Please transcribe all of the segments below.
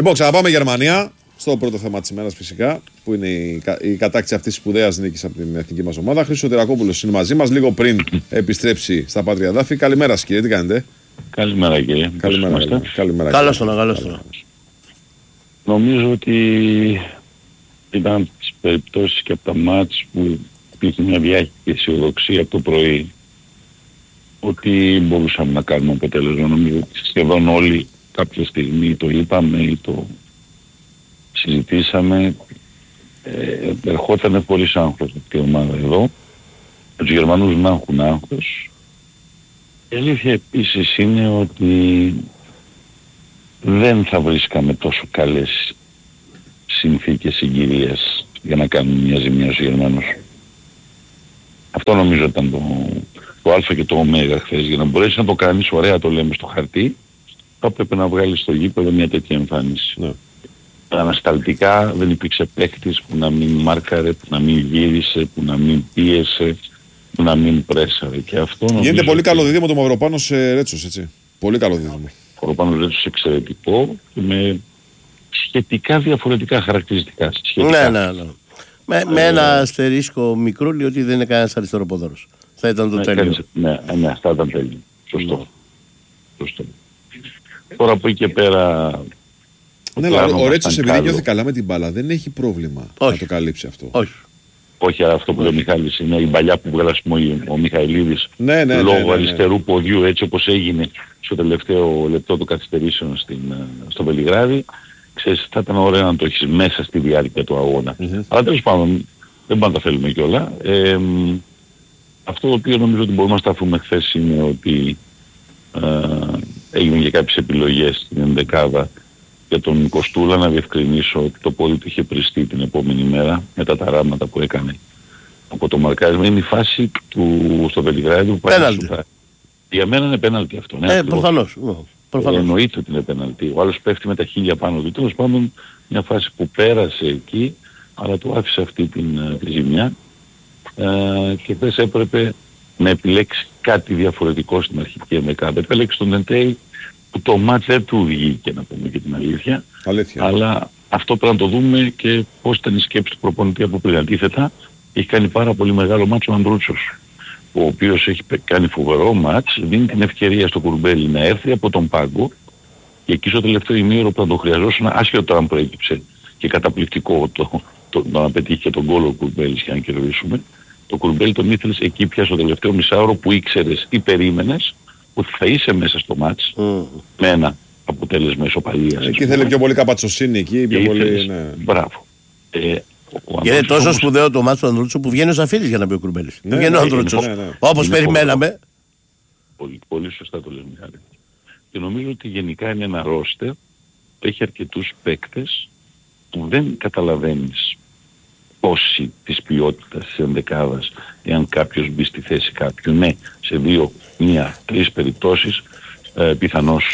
Λοιπόν, ξαναπάμε Γερμανία. Στο πρώτο θέμα της ημέρας φυσικά, που είναι η κατάκτηση αυτής της σπουδαίας νίκης από την εθνική μας ομάδα. Χρήστος Τερακόπουλος είναι μαζί μας, λίγο πριν επιστρέψει στα Πάτρια Δάφη. Καλημέρα σας, κύριε, τι κάνετε? Καλημέρα, κύριε. Καλημέρα. Καλώς τον. Νομίζω ότι ήταν τις περιπτώσεις και από τα μάτς που υπήρχε μια διάχυτη αισιοδοξία από το πρωί ότι μπορούσαμε να κάνουμε αποτέλεσμα. Νομίζω ότι σχεδόν όλοι κάποια στιγμή το είπαμε ή το συζητήσαμε. Ερχόταν χωρίς άγχος αυτή η ομάδα εδώ. Τους Γερμανούς να έχουν άγχος. Η αλήθεια επίσης είναι ότι δεν θα βρίσκαμε τόσο καλές συνθήκες συγκυρίας για να κάνουμε μια ζημιά στους Γερμανούς. Αυτό νομίζω ήταν το α και το ω χθες. Για να μπορέσεις να το κάνεις, ωραία το λέμε στο χαρτί, θα έπρεπε να βγάλεις στο γήπεδο μια τέτοια εμφάνιση. Ναι. Ανασταλτικά δεν υπήρξε παίκτης που να μην μάρκαρε, που να μην γύρισε, που να μην πίεσε, που να μην πρέσαρε. Και αυτό γίνεται πολύ καλό δίδυμο το Μαυροπάνος Ρέτσος, έτσι. Πολύ καλό δίδυμο. Ο Μαυροπάνος Ρέτσος εξαιρετικό και με σχετικά διαφορετικά χαρακτηριστικά. Ναι. Με ένα αστερίσκο μικρούλι ότι δεν είναι κανένας αριστεροποδόρος. Θα ήταν το τέλειο. Ναι, αυτά ήταν τέλειο. Σωστό. Τώρα από εκεί και πέρα... Ναι, αλλά ο Ρέτσος επειδή νιώθει καλά με την μπάλα δεν έχει πρόβλημα να το καλύψει αυτό. Όχι, αυτό που λέει ο Μιχάλης είναι η παλιά που βγάλασε ο Μιχαηλίδης λόγω αριστερού ποδιού, έτσι όπως έγινε στο τελευταίο λεπτό του καθυστερήσεων στο Βελιγράδι. Ξέρεις, θα ήταν ωραίο να το έχεις μέσα στη διάρκεια του αγώνα. Αλλά τέλος πάντων δεν πάντα θέλουμε κιόλα. Αυτό το οποίο νομίζω ότι μπορούμε να σταθούμε χθες είναι ότι έγιναν και κάποιες επιλογές στην ενδεκάδα για τον Κοστούλα. Να διευκρινίσω ότι το πόδι του είχε πριστεί την επόμενη μέρα μετά τα ράματα που έκανε από το μαρκάρισμα. Είναι η φάση του στο Βελιγράδι που πάει να. Για μένα είναι πέναλτι αυτό. Ναι, προφανώς. Εννοείται ότι είναι πέναλτι. Ο άλλος πέφτει με τα χίλια πάνω του. Τέλος πάντων μια φάση που πέρασε εκεί, αλλά του άφησε αυτή τη ζημιά και χθες έπρεπε να επιλέξει κάτι διαφορετικό στην αρχική ενδεκάδα. Επέλεξε τον Ντεντέι που το μάτς δεν του βγήκε, να πούμε και την αλήθεια. Αλλά αυτό πρέπει να το δούμε και πώς ήταν η σκέψη του προπονητή από πριν. Αντίθετα, έχει κάνει πάρα πολύ μεγάλο μάτς ο Ανδρούτσος, ο οποίος έχει κάνει φοβερό μάτς, δίνει την ευκαιρία στο Κουρμπέλι να έρθει από τον πάγκο και εκεί στο τελευταίο ημίωρο που θα το χρειαζόταν, άσχετο αν προέκυψε και καταπληκτικό να πετύχει και τον γκολ ο Κουρμπέλης και αν κερδίσουμε. Το Κουρμπέλι τον ήθελες εκεί πια στο τελευταίο μισάωρο που ήξερες ή περίμενες ότι θα είσαι μέσα στο μάτς με ένα αποτέλεσμα ισοπαλίας. Εκεί θέλει πιο πολύ καπατσοσύνη εκεί, πιο πολύ... Μπράβο. Είναι τόσο σπουδαίο το μάτς του Ανδρούτσου που βγαίνει ο Σαφίλης για να πει ο Κουρμπέλης. Βγαίνει ο Ανδρούτσος. Όπως περιμέναμε. Πολύ σωστά το λέει Μιχάλη. Και νομίζω ότι γενικά είναι ένα ρόστερ που έχει αρκετούς παίκτες που δεν καταλαβαίνεις πόση της ποιότητας της ενδεκάδας εάν κάποιος μπει στη θέση κάποιου. Ναι, σε 2-3 περιπτώσεις πιθανώς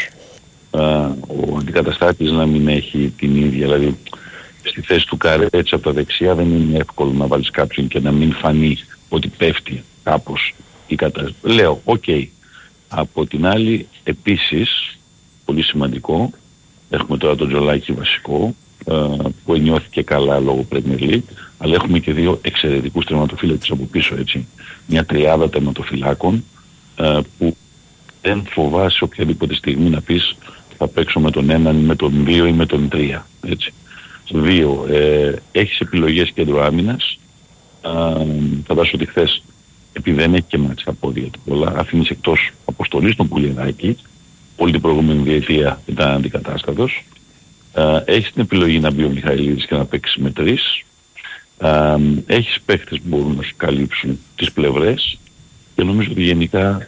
ο αντικαταστάτης να μην έχει την ίδια. Δηλαδή στη θέση του Καρέτσι από τα δεξιά δεν είναι εύκολο να βάλεις κάποιον και να μην φανεί ότι πέφτει κάπως η κατάσταση. Λέω, Από την άλλη επίσης, πολύ σημαντικό, έχουμε τώρα τον Τζολάκη βασικό, που νιώθηκε καλά λόγω Premier League, αλλά έχουμε και δύο εξαιρετικούς τερματοφύλακες από πίσω, έτσι. Μια τριάδα τερματοφυλάκων που δεν φοβάσαι οποιαδήποτε στιγμή να πεις θα παίξω με τον έναν, με τον δύο ή με τον τρία, έτσι. Δύο, έχεις επιλογές κέντρο άμυνας, φαντάσου ότι χθες επειδή δεν έχει και μάτς στα πόδια του πολλά, αφήνεις εκτός αποστολής τον Πουλιανάκη, όλη την προηγούμενη διετία ήταν αντικατάστατος. Έχεις την επιλογή να μπει ο Μιχαηλίδης και να παίξει με τρεις. Έχεις παίκτες που μπορούν να σου καλύψουν τις πλευρές και νομίζω ότι γενικά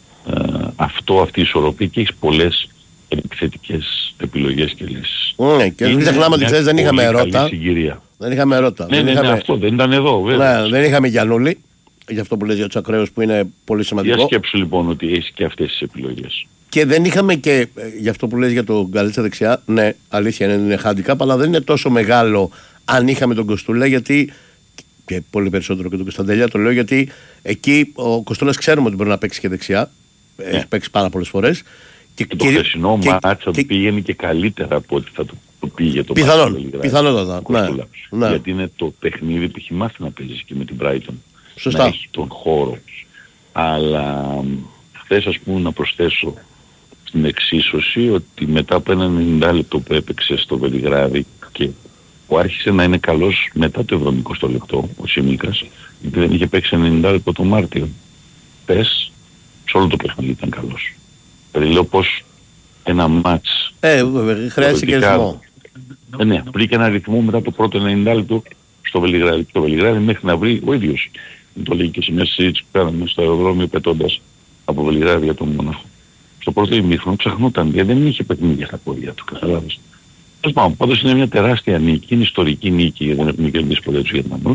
αυτή η ισορροπία και έχεις πολλές επιθετικές επιλογές και λύσεις. Και μην ξεχνάμε ότι χθες δεν είχαμε ερώτα. Δεν είχαμε ερώτα. Ναι, αυτό δεν ήταν εδώ βέβαια. Δεν είχαμε Γιαννούλη, για αυτό που λες για τους ακραίους που είναι πολύ σημαντικό. Για σκέψου λοιπόν ότι έχεις και αυτές τις επιλογές. Και δεν είχαμε και, για αυτό που λες για τον Γκαλίτσα δεξιά, ναι, αλήθεια είναι handicap, αλλά δεν είναι τόσο μεγάλο αν είχαμε τον Κοστούλα, γιατί, και πολύ περισσότερο και τον Κωνσταντέλια, το λέω γιατί εκεί ο Κοστούλας ξέρουμε ότι μπορεί να παίξει και δεξιά, έχει παίξει πάρα πολλές φορές. Και το χθεσινό μάτσα του πήγαινε και καλύτερα από ό,τι το πήγε το πιθανότατα. Ναι. Γιατί είναι το παιχνίδι που έχει μάθει να παίζει και με την Brighton. Σωστά. Να έχει τον χώρο. Αλλά χθες ας πούμε να προσθέσω στην εξίσωση ότι μετά από ένα 90 λεπτό που έπαιξε στο Βελιγράδι και που άρχισε να είναι καλός μετά το 70 λεπτό ο Σιμίκας, γιατί δεν είχε παίξει 90 λεπτό το Μάρτιο. Πες, σε όλο το παιχνίδι ήταν καλός. Δηλαδή λέω πως ένα μάτς... χρειάζεται και ρυθμό. Ναι, βρήκε ένα ρυθμό μετά το πρώτο 90 λεπτό στο Βελιγράδι. Το Βελιγράδι μέχρι να βρει ο ίδιος. Το λέει και σε μια συζήτηση που κάναμε στο αεροδρόμιο πετώντας από Βελιγράδι για τον Μονάχο. Στο πρώτο ημίχρονο ψαχνόταν, γιατί δεν είχε παιχνίδια στα πόδια του, καταλάβεις. Πάντως είναι μια τεράστια νίκη, είναι ιστορική νίκη, γιατί δεν έχουμε κερδίσει ποτέ τους Γερμανούς.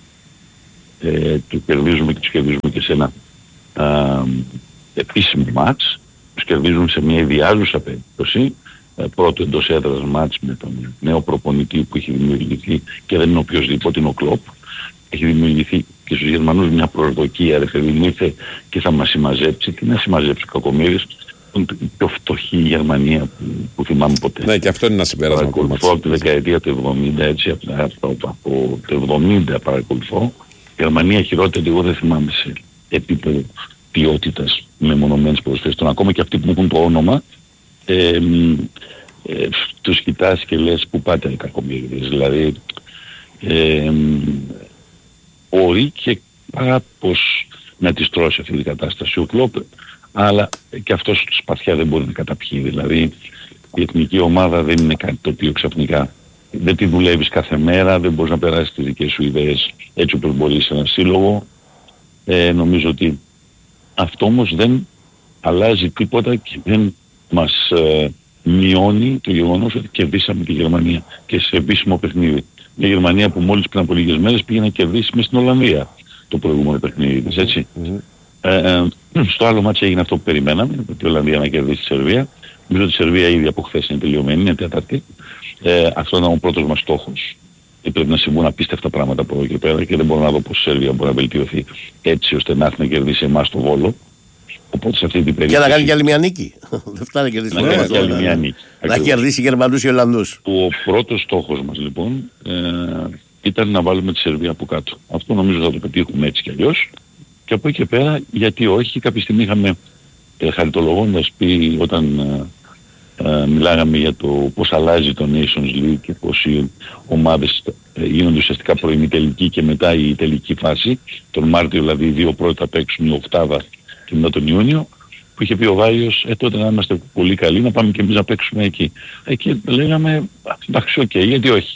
Τους κερδίζουμε και τους κερδίζουμε και σε ένα επίσημο μάτς. Τους κερδίζουμε σε μια ιδιάζουσα περίπτωση. Πρώτο εντός έδρας μάτς με τον νέο προπονητή που έχει δημιουργηθεί και δεν είναι οποιοσδήποτε, είναι ο Κλοπ. Έχει δημιουργηθεί και στους Γερμανούς μια προσδοκία, ρε παιδί μου, ήρθε και θα μας συμμαζέψει. Τι να συμμαζέψει ο Κακομοίρης, την πιο φτωχή Γερμανία που θυμάμαι ποτέ. Ναι, και αυτό είναι ένα συμπέρασμα. Παρακολουθώ από τη δεκαετία του 70, έτσι, από το 70 παρακολουθώ. Η Γερμανία χειρότερη, εγώ δεν θυμάμαι σε επίπεδο ποιότητας μεμονωμένες προσθέσεις. Ακόμα και αυτοί που έχουν το όνομα, τους κοιτάς και λες που πάτε οι Κακομοίριδες. Δηλαδή, μπορεί και κάπως να τη στρώσει αυτή την κατάσταση ο Κλόπ, αλλά και αυτός σπαθιά δεν μπορεί να καταπιεί. Δηλαδή η εθνική ομάδα δεν είναι κάτι το οποίο ξαφνικά δεν τη δουλεύεις κάθε μέρα, δεν μπορείς να περάσεις τις δικές σου ιδέες έτσι όπως μπορείς σε ένα σύλλογο. Νομίζω ότι αυτό όμως δεν αλλάζει τίποτα και δεν μας μειώνει το γεγονός ότι κερδίσαμε τη Γερμανία και σε επίσημο παιχνίδι. Μια Γερμανία που μόλις πριν από λίγες μέρες πήγε να κερδίσει μες στην Ολλανδία το προηγούμενο παιχνίδι της, έτσι. Στο άλλο μάτσο έγινε αυτό που περιμέναμε, ότι η Ολλανδία να κερδίσει τη Σερβία. Νομίζω ότι η Σερβία ήδη από χθες είναι τελειωμένη, είναι τέταρτη. Αυτό ήταν ο πρώτος μας στόχος. Και πρέπει να συμβούν απίστευτα πράγματα από εδώ και πέρα και δεν μπορώ να δω πως η Σερβία μπορεί να βελτιωθεί έτσι ώστε να έρθει να κερδίσει εμάς το Βόλο. Οπότε σε αυτή την περίπτωση... Και να κάνει και άλλη μια νίκη. Δεν φτάνει να κερδίσει μια νίκη. Να κερδίσει Γερμανούς ή Ολλανδούς. Ο πρώτος στόχος μας λοιπόν ήταν να βάλουμε τη Σερβία από κάτω. Αυτό νομίζω θα το πετύχουμε έτσι κι αλλιώς. Και από εκεί και πέρα, γιατί όχι, κάποια στιγμή είχαμε χαριτολογώντας πει όταν μιλάγαμε για το πώς αλλάζει το Nations League και πώς οι ομάδες γίνονται ουσιαστικά προημιτελική και μετά η τελική φάση. Τον Μάρτιο δηλαδή οι δύο πρώτα παίξουν η οκτάδα και μετά τον Ιούνιο, που είχε πει ο Βάιος, τότε να είμαστε πολύ καλοί να πάμε και εμείς να παίξουμε εκεί. Εκεί λέγαμε, εντάξει, οκ, γιατί όχι.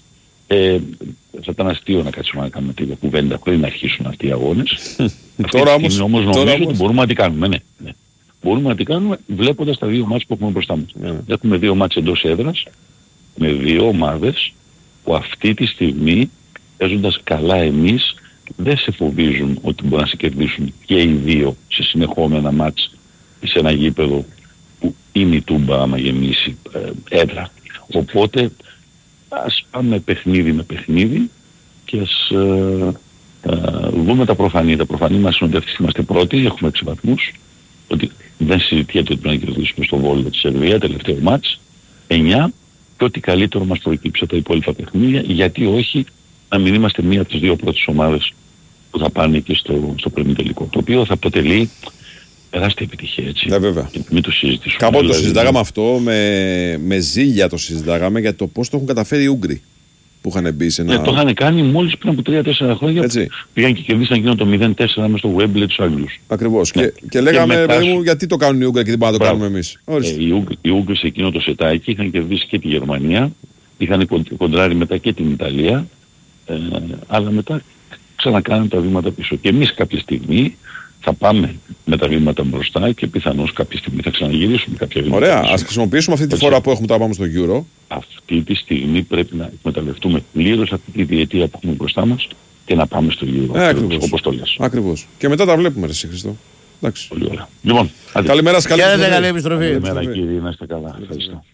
Θα ήταν αστείο να κάτσουμε να κάνουμε τη κουβέντα πριν αρχίσουν αυτοί οι αγώνες. Τώρα όμως νομίζω ότι μπορούμε να την κάνουμε, ναι. Μπορούμε να την κάνουμε βλέποντας τα δύο μάτς που έχουμε μπροστά μας. Έχουμε δύο μάτς εντός έδρας με δύο ομάδες που αυτή τη στιγμή παίζοντας καλά εμείς δεν σε φοβίζουν ότι μπορεί να σε κερδίσουν και οι δύο σε συνεχόμενα μάτς σε ένα γήπεδο που είναι η Τούμπα άμα γεμίσει έδρα. Οπότε ας πάμε παιχνίδι με παιχνίδι και ας δούμε τα προφανή. Τα προφανή μας είναι ότι είμαστε πρώτοι, έχουμε 6 βαθμούς, ότι δεν συζητιέται ότι πρέπει να κερδίσουμε στο Βόλο τη Σερβία, τελευταίο μάτς, 9, και ότι καλύτερο μας προκύψει από τα υπόλοιπα παιχνίδια, γιατί όχι να μην είμαστε μία από τις δύο πρώτες ομάδες που θα πάνε και στο πρεμιτελικό, το οποίο θα αποτελεί τεράστια επιτυχία, έτσι. Ναι, βέβαια. Μην το συζητήσουμε. Κάποτε δηλαδή, το συζητάγαμε αυτό, με ζήλια το συζητάγαμε για το πώς το έχουν καταφέρει οι Ούγγροι που είχαν μπει σε ένα... το είχαν κάνει μόλις πριν από 3-4 χρόνια. Έτσι. Πήγαν και κερδίσαν εκείνο το 0-4 μέσα στο Wembley τους Άγγλους. Ακριβώς. Και λέγαμε, παιδί μου, γιατί το κάνουν οι Ούγγροι και δεν μπορούμε να το κάνουμε εμείς. Οι Ούγγροι σε εκείνο το σετάκι είχαν κερδίσει και τη Γερμανία, είχαν κοντράρει μετά και την Ιταλία, αλλά μετά ξανακάνουν τα βήματα πίσω. Και εμείς κάποια στιγμή θα πάμε με τα βήματα μπροστά και πιθανώς κάποια στιγμή θα ξαναγυρίσουμε κάποια βήματα. Ωραία, πίσω. ας χρησιμοποιήσουμε αυτή τη φορά που έχουμε τώρα πάμε στο Euro. Αυτή τη στιγμή πρέπει να εκμεταλλευτούμε πλήρως αυτή τη διετία που έχουμε μπροστά μας και να πάμε στο Euro. Όπως το λες. Ακριβώς. Και μετά τα βλέπουμε, ρε Χριστό. Εντάξει. Πολύ ωραία. Λοιπόν, καλημέρα σας, καλή επιστροφή. Καλημέρα κύριε, να είστε καλά. Ευχαριστώ.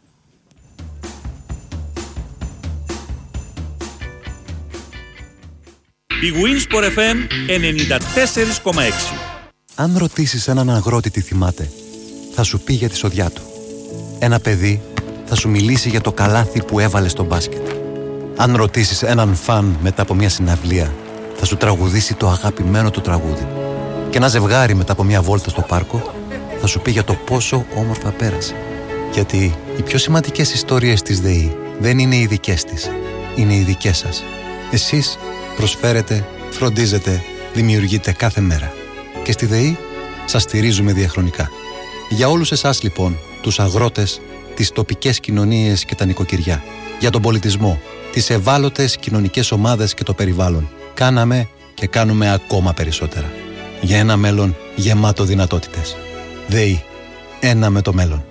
Η Winsport FM 94,6. Αν ρωτήσεις έναν αγρότη τι θυμάται, θα σου πει για τη σοδιά του. Ένα παιδί θα σου μιλήσει για το καλάθι που έβαλε στο μπάσκετ. Αν ρωτήσεις έναν φαν μετά από μια συναυλία, θα σου τραγουδήσει το αγαπημένο του τραγούδι. Και ένα ζευγάρι μετά από μια βόλτα στο πάρκο θα σου πει για το πόσο όμορφα πέρασε. Γιατί οι πιο σημαντικές ιστορίες της ΔΕΗ δεν είναι οι δικές της, είναι οι δικές σας. Εσείς προσφέρετε, φροντίζετε, δημιουργείτε κάθε μέρα. Και στη ΔΕΗ σας στηρίζουμε διαχρονικά. Για όλους εσάς λοιπόν, τους αγρότες, τις τοπικές κοινωνίες και τα νοικοκυριά, για τον πολιτισμό, τις ευάλωτες κοινωνικές ομάδες και το περιβάλλον, κάναμε και κάνουμε ακόμα περισσότερα. Για ένα μέλλον γεμάτο δυνατότητες. ΔΕΗ. Ένα με το μέλλον.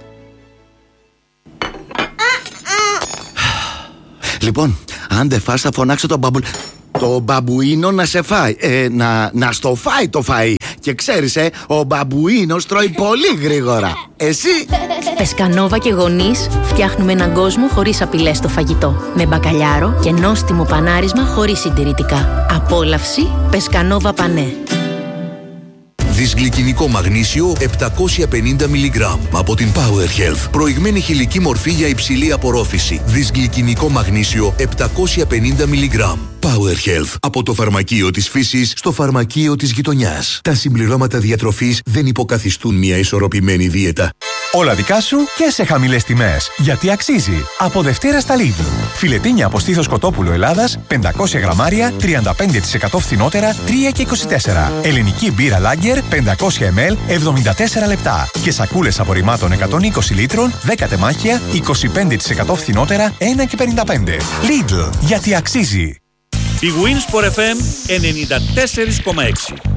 Λοιπόν, αν δεν φας θα φωνάξω τον το μπαμπουίνο να σε φάει. Να στο φάει το φαΐ. Και ξέρεις, ο μπαμπουίνος τρώει πολύ γρήγορα. Εσύ? Πεσκανόβα και γονείς φτιάχνουμε έναν κόσμο χωρίς απειλές στο φαγητό. Με μπακαλιάρο και νόστιμο πανάρισμα χωρίς συντηρητικά. Απόλαυση Πεσκανόβα Πανέ. Δυσγλυκινικό μαγνήσιο 750 mg από την Power Health. Προηγμένη χηλική μορφή για υψηλή απορρόφηση. Δυσγλυκινικό μαγνήσιο 750 mg. Power Health. Από το φαρμακείο της φύσης στο φαρμακείο της γειτονιάς. Τα συμπληρώματα διατροφής δεν υποκαθιστούν μια ισορροπημένη δίαιτα. Όλα δικά σου και σε χαμηλές τιμές. Γιατί αξίζει. Από Δευτέρα στα Lidl. Φιλετίνια από στήθος κοτόπουλο Ελλάδας, 500 γραμμάρια, 35% φθηνότερα, 3,24. Ελληνική μπύρα Lager, 500 ml, 74 λεπτά. Και σακούλες απορριμμάτων 120 λίτρων, 10 τεμάχια, 25% φθηνότερα, 1,55. Lidl. Γιατί αξίζει. Big Wins for FM 94,6.